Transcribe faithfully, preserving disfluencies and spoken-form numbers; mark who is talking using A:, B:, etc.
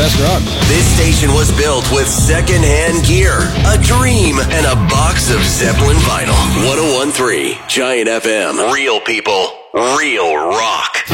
A: best rock.
B: This station was built with second-hand gear, a dream, and a box of Zeppelin vinyl. one oh one point three Giant F M. Real people, real rock.